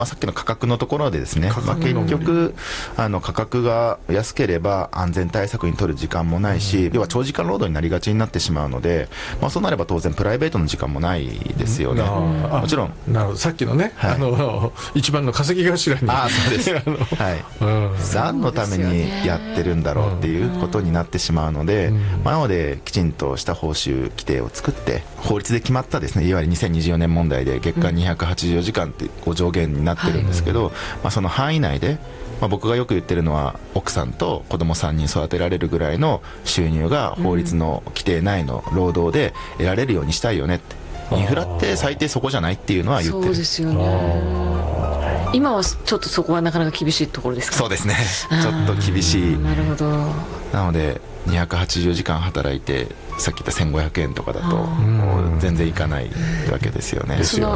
さっきの価格のところでですね、結局価格が安ければ安全対策に取る時間もないし、要は長時間労働になりがちになってしまうので、そうなれば当然プライベートの時間もないですよね。もちろんなるほど、さっきのね、一番の稼ぎ頭にそうです何のためにやってるんだろうっていうことになってしまうので、なのできちんとした報酬規定を作って法律で決まったですね、いわゆる2024年問題で月間284時間って上限になってるんですけど、その範囲内で、僕がよく言ってるのは奥さんと子供3人育てられるぐらいの収入が法律の規定内の労働で得られるようにしたいよねって、インフラって最低そこじゃないっていうのは言ってる。 そうですよね。今はちょっとそこはなかなか厳しいところですか。 そうですね、ちょっと厳しい。 なるほど。 なので280時間働いてさっき言った1500円とかだと全然いかないわけですよね。 その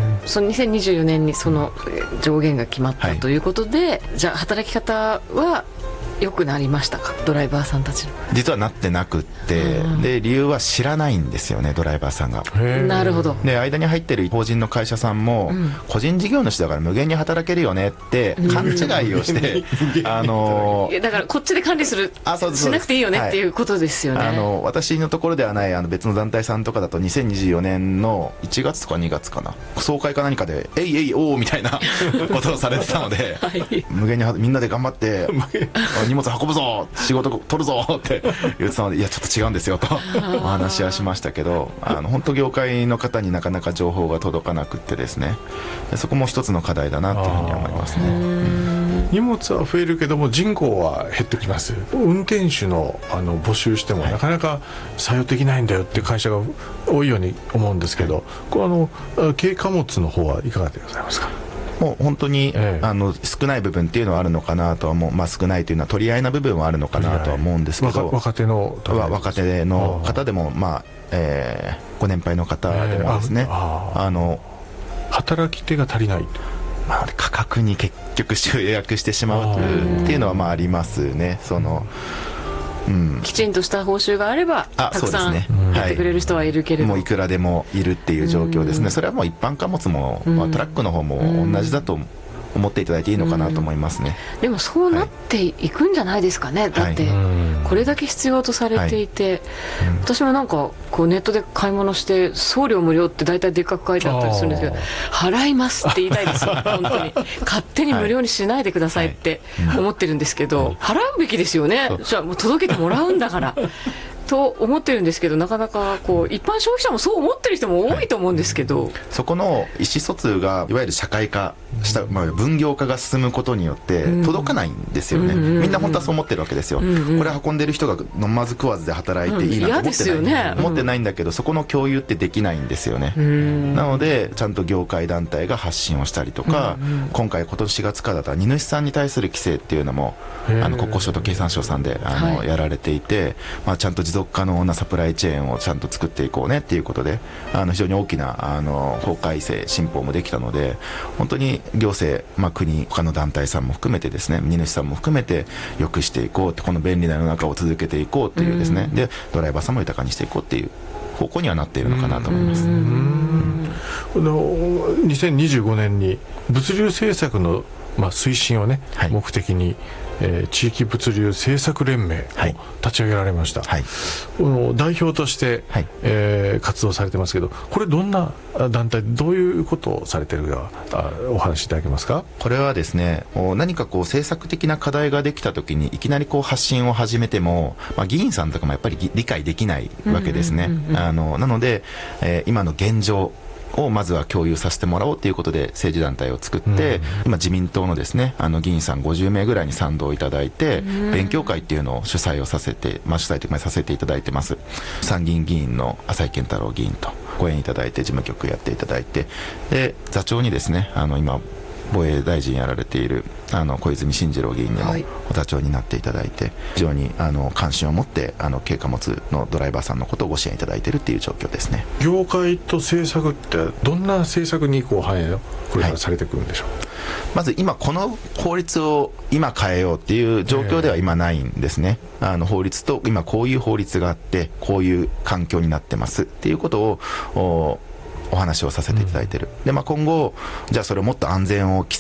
2024年にその上限が決まったということで、じゃあ働き方は良くなりましたか、ドライバーさんたちの。 実はなってなくって、で理由は知らないんですよね、ドライバーさんが。 なるほど。 で間に入ってる法人の会社さんも、個人事業主だから無限に働けるよねって勘違いをしてだからこっちで管理するしなくていいよねっていうことですよね。 私のところではない別の団体さんとかだと2024年の1月とか2月かな、総会か何かでえいえいおーみたいなことをされてたので、無限にみんなで頑張って荷物運ぶぞ、仕事取るぞって言ってたので、いやちょっと違うんですよとお話はしましたけど、本当業界の方になかなか情報が届かなくってですね、そこも一つの課題だなというふうに思いますね。 荷物は増えるけども人口は減ってきます。運転手の募集してもなかなか採用できないんだよっていう会社が多いように思うんですけど、軽貨物の方はいかがでございますか。 もう本当に、少ない部分っていうのはあるのかなとは思う、少ないというのは取り合いな部分はあるのかなとは思うんですけど、 若手の方でもご年配の方でもですね、 働き手が足りない、 価格に結局集約してしまうっていうのはありますね。 きちんとした報酬があればたくさんやってくれる人はいるけれど、 もういくらでもいるっていう状況ですね。それはもう一般貨物も、トラックの方も同じだと思っていただいていいのかなと思いますね。 でもそうなっていくんじゃないですかね。だってこれだけ必要とされていて、私もなんかネットで買い物して送料無料って大体でっかく書いてあったりするんですけど、払いますって言いたいですよ本当に。勝手に無料にしないでくださいって思ってるんですけど、払うべきですよね。じゃあもう届けてもらうんだからと思ってるんですけど、なかなか一般消費者もそう思ってる人も多いと思うんですけど、 そこの意思疎通がいわゆる社会化した、分業化が進むことによって届かないんですよね。みんな本当はそう思ってるわけですよ。これ運んでる人が飲まず食わずで働いていいなと思ってないんだけど、そこの共有ってできないんですよね。なのでちゃんと業界団体が発信をしたりとか、今年4月からだったら荷主さんに対する規制っていうのも国交省と経産省さんでやられていて、ちゃんと持続可能なサプライチェーンをちゃんと作っていこうねっていうことで、非常に大きな法改正新法もできたので、本当に行政、国、他の団体さんも含めてですね、荷主さんも含めて良くしていこうって、この便利な世の中を続けていこうっていうですね、でドライバーさんも豊かにしていこうっていう方向にはなっているのかなと思います。 2025年に物流政策の推進をね、目的に地域物流政策連盟を立ち上げられました。代表として、活動されてますけど、これどんな団体、どういうことをされてるかお話しいただけますか。 これはですね、何か政策的な課題ができた時にいきなり発信を始めても、議員さんとかもやっぱり理解できないわけですね。なので、今の現状をまずは共有させてもらおうということで政治団体を作って、今自民党のですね議員さん50名ぐらいに賛同いただいて、勉強会っていうのを主催させていただいてます。参議院議員の浅井健太郎議員とご縁いただいて、事務局やっていただいて、で座長にですね今防衛大臣やられている小泉進次郎議員にもお座長になっていただいて、非常に関心を持って軽貨物のドライバーさんのことをご支援いただいているっていう状況ですね。 業界と政策ってどんな政策に反映をこれからされてくるんでしょう。 まず今この法律を今変えようっていう状況では今ないんですね。法律と今こういう法律があってこういう環境になってますっていうことをお話をさせていただいてる。で、今後じゃあそれをもっと安全を規